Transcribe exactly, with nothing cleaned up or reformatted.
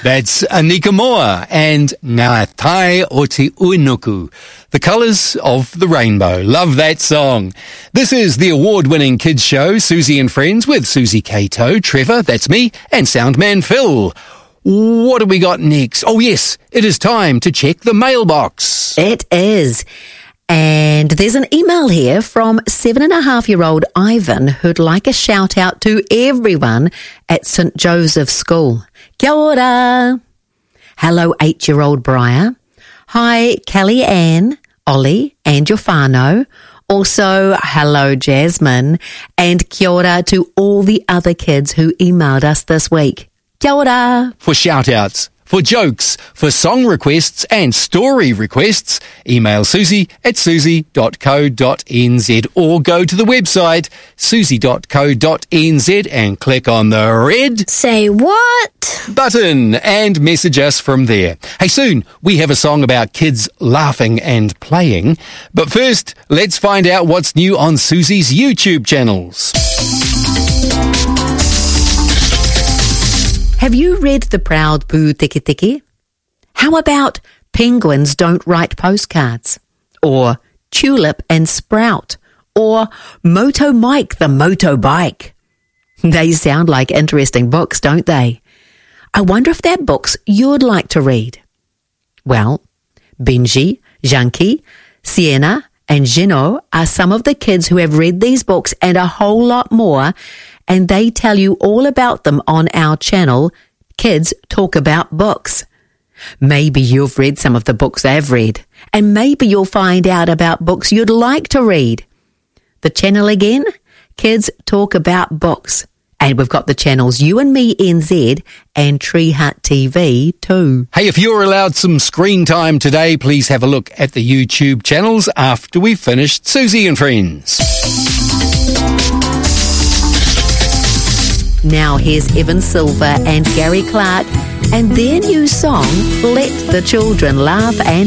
That's Anika Moa and Ngā Tai o Te Uinuku, the colours of the rainbow. Love that song. This is the award-winning kids show, Susie and Friends, with Susie Cato, Trevor, that's me, and Soundman Phil. What have we got next? Oh yes, it is time to check the mailbox. It is. And there's an email here from seven and a half year old Ivan who'd like a shout out to everyone at Saint Joseph's School. Kia ora. Hello, eight year old Briar. Hi, Kelly Ann, Ollie, and your whānau. Also, hello, Jasmine. And kia ora to all the other kids who emailed us this week. Kia ora. For shout-outs, for jokes, for song requests and story requests, email Susie at susie dot co dot n z or go to the website susie dot co dot n z and click on the red Say what? button and message us from there. Hey, soon we have a song about kids laughing and playing. But first, let's find out what's new on Susie's YouTube channels. Have you read The Proud Pū Tiki Tiki? How about Penguins Don't Write Postcards? Or Tulip and Sprout? Or Moto Mike the Motorbike? They sound like interesting books, don't they? I wonder if they're books you'd like to read. Well, Benji, Janki, Sienna and Gino are some of the kids who have read these books and a whole lot more, and they tell you all about them on our channel, Kids Talk About Books. Maybe you've read some of the books they've read, and maybe you'll find out about books you'd like to read. The channel again, Kids Talk About Books. And we've got the channels You and Me N Z and Tree Hut T V too. Hey, if you're allowed some screen time today, please have a look at the YouTube channels after we've finished Susie and Friends. Now here's Evan Silver and Gary Clark and their new song, Let the Children Laugh and